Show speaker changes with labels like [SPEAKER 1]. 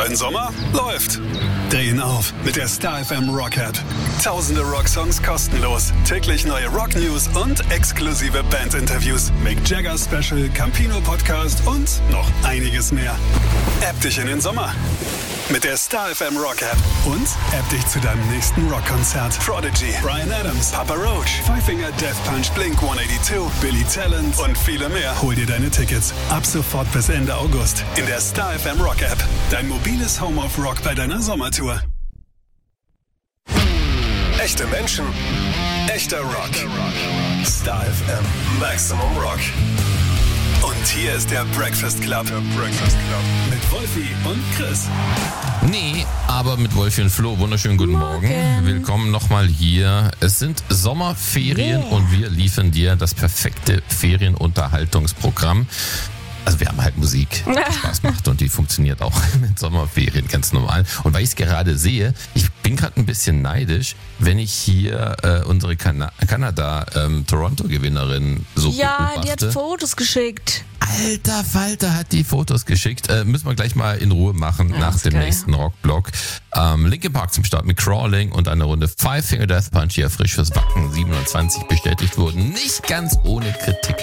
[SPEAKER 1] Dein Sommer läuft. Drehen auf mit der Star FM Rock App. Tausende Rocksongs kostenlos, täglich neue Rock News und exklusive Bandinterviews, Mick Jagger Special, Campino Podcast und noch einiges mehr. App dich in den Sommer mit der Star FM Rock App und App dich zu deinem nächsten Rockkonzert. Prodigy, Bryan Adams, Papa Roach, Five Finger Death Punch, Blink 182, Billy Talent und viele mehr. Hol dir deine Tickets ab sofort bis Ende August in der Star FM Rock App. Dein mobiles Home of Rock bei deiner Sommertour. Echte Menschen, echter Rock. Star FM Maximum Rock. Und hier ist der Breakfast Club. Mit Wolfi und Chris.
[SPEAKER 2] Nee, aber mit Wolfi und Flo. Wunderschönen guten Morgen. Willkommen nochmal hier. Es sind Sommerferien und wir liefern dir das perfekte Ferienunterhaltungsprogramm. Also wir haben halt Musik, die Spaß macht und die funktioniert auch mit Sommerferien ganz normal. Und weil ich es gerade sehe, ich bin gerade ein bisschen neidisch, wenn ich hier unsere Kanada-Toronto-Gewinnerin so beobachte.
[SPEAKER 3] Ja, die hat Fotos geschickt.
[SPEAKER 2] Alter Falter hat die Fotos geschickt. Müssen wir gleich mal in Ruhe machen nach dem nächsten Rockblock. Linkin Park zum Start mit Crawling und eine Runde Five Finger Death Punch, die ja frisch fürs Wacken 27 bestätigt wurden. Nicht ganz ohne Kritik.